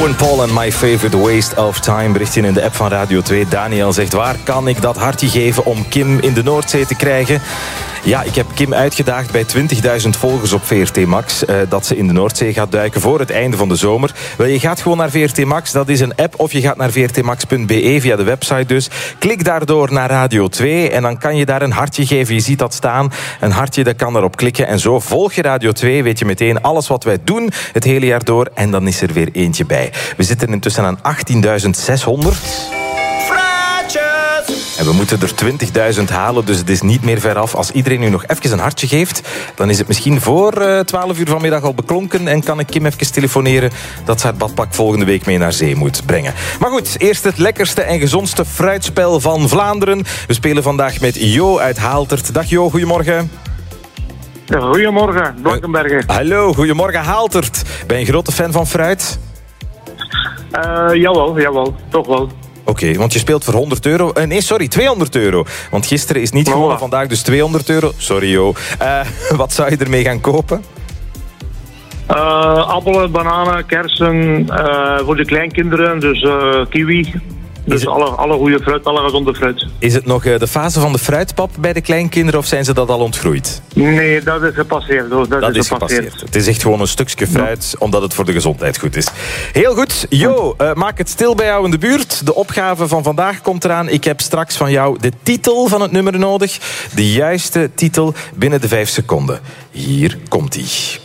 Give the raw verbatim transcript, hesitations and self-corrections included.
Owen Paul en My Favorite Waste of Time. Berichtje in de app van Radio twee. Daniel zegt, waar kan ik dat hartje geven om Kim in de Noordzee te krijgen? Ja, ik heb Kim uitgedaagd bij twintigduizend volgers op V R T Max... Uh, dat ze in de Noordzee gaat duiken voor het einde van de zomer. Wel, je gaat gewoon naar V R T Max, dat is een app... of je gaat naar v r t max punt b e via de website dus. Klik daardoor naar Radio twee en dan kan je daar een hartje geven. Je ziet dat staan, een hartje, dat kan daarop klikken. En zo volg je Radio twee, weet je meteen alles wat wij doen... het hele jaar door en dan is er weer eentje bij. We zitten intussen aan achttienduizend zeshonderd... En we moeten er twintigduizend halen, dus het is niet meer ver af. Als iedereen nu nog even een hartje geeft, dan is het misschien voor uh, twaalf uur vanmiddag al beklonken. En kan ik Kim even telefoneren dat ze haar badpak volgende week mee naar zee moet brengen. Maar goed, eerst het lekkerste en gezondste fruitspel van Vlaanderen. We spelen vandaag met Jo uit Haaltert. Dag Jo, goedemorgen. Goedemorgen, Blankenbergen. Uh, hallo, goedemorgen Haaltert. Ben je een grote fan van fruit? Uh, jawel, jawel, toch wel. Oké, okay, want je speelt voor honderd euro. Uh, nee, sorry, tweehonderd euro. Want gisteren is niet gewonnen, vandaag dus tweehonderd euro. Sorry, joh. Uh, wat zou je ermee gaan kopen? Uh, appelen, bananen, kersen, uh, voor de kleinkinderen, dus uh, kiwi. Dus het... alle, alle goede fruit, alle gezonde fruit. Is het nog uh, de fase van de fruitpap bij de kleinkinderen of zijn ze dat al ontgroeid? Nee, dat is gepasseerd. Dat, dat is, is gepasseerd. gepasseerd. Het is echt gewoon een stukje fruit, ja. Omdat het voor de gezondheid goed is. Heel goed. Jo, uh, maak het stil bij jou in de buurt. De opgave van vandaag komt eraan. Ik heb straks van jou de titel van het nummer nodig. De juiste titel binnen de vijf seconden. Hier komt-ie.